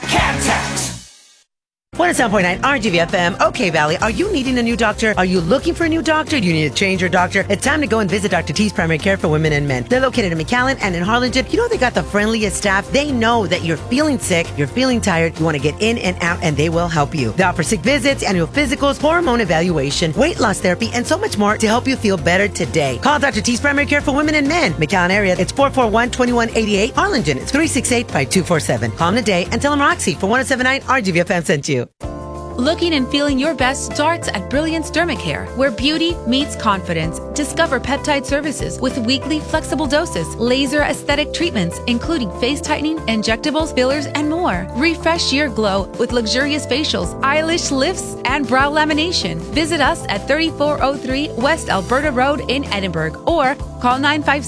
Cantax. 107.9 RGVFM. Okay, Valley, are you needing a new doctor? Are you looking for a new doctor? Do you need to change your doctor? It's time to go and visit Dr. T's Primary Care for Women and Men. They're located in McAllen and in Harlingen. You know, they got the friendliest staff. They know that you're feeling sick, you're feeling tired, you want to get in and out, and they will help you. They offer sick visits, annual physicals, hormone evaluation, weight loss therapy, and so much more to help you feel better today. Call Dr. T's Primary Care for Women and Men. McAllen area, it's 441-2188. Harlingen, it's 368-5247. Call them today and tell them Roxy for 107.9 RGVFM sent you. Looking and feeling your best starts at Brilliance Dermacare, where beauty meets confidence. Discover peptide services with weekly flexible doses, laser aesthetic treatments, including face tightening, injectables, fillers, and more. Refresh your glow with luxurious facials, eyelash lifts, and brow lamination. Visit us at 3403 West Alberta Road in Edinburgh or call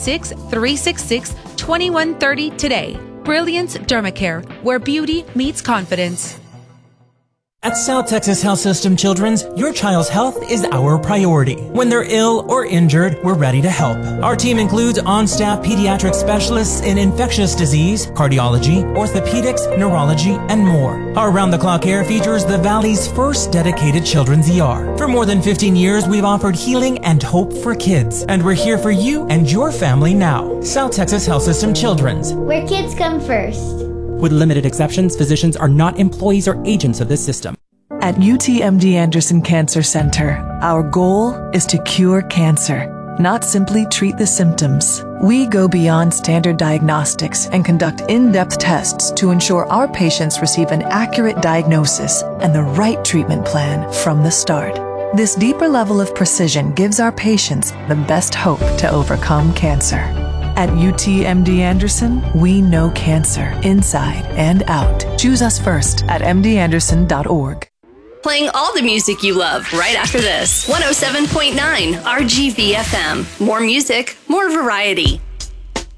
956-366-2130 today. Brilliance Dermacare, where beauty meets confidence. At South Texas Health System Children's, your child's health is our priority. When they're ill or injured, we're ready to help. Our team includes on-staff pediatric specialists in infectious disease, cardiology, orthopedics, neurology, and more. Our round-the-clock care features the Valley's first dedicated children's ER. For more than 15 years, we've offered healing and hope for kids, and we're here for you and your family now. South Texas Health System Children's, where kids come first. With limited exceptions, physicians are not employees or agents of this system. At UTMD Anderson Cancer Center, our goal is to cure cancer, not simply treat the symptoms. We go beyond standard diagnostics and conduct in-depth tests to ensure our patients receive an accurate diagnosis and the right treatment plan from the start. This deeper level of precision gives our patients the best hope to overcome cancer. At UTMD Anderson, we know cancer inside and out. Choose us first at mdanderson.org. Playing all the music you love right after this. 107.9 RGVFM. More music, more variety.